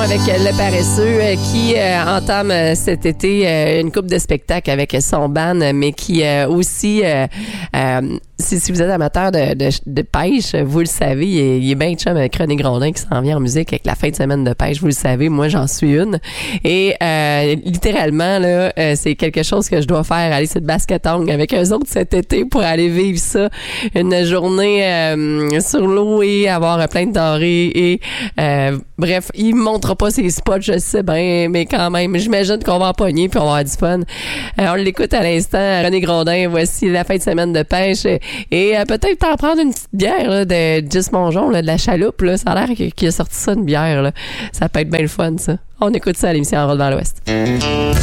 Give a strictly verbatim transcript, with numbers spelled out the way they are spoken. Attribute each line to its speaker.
Speaker 1: avec Le Paresseux euh, qui euh, entame euh, cet été euh, une couple de spectacles avec son band, mais qui euh, aussi, euh, euh, si, si vous êtes amateur de, de, de pêche, vous le savez, il est, il est bien chum avec René Grondin qui s'en vient en musique avec la fin de semaine de pêche, vous le savez, moi j'en suis une. Et euh, littéralement, là, euh, c'est quelque chose que je dois faire, aller sur le basket-ongle avec eux autres cet été pour aller vivre ça, une journée euh, sur l'eau et avoir plein de denrées et euh, bref, il me montrera pas ses spots, je sais bien, mais quand même, j'imagine qu'on va en pogner puis on va avoir du fun. Euh, on l'écoute à l'instant, René Grondin, voici la fin de semaine de pêche et, et euh, peut-être t'en prendre une petite bière là, de Gis Mongeon, là, de la chaloupe, là, ça a l'air qu'il a sorti ça une bière, là. Ça peut être bien le fun, ça. On écoute ça à l'émission En route vers l'Ouest.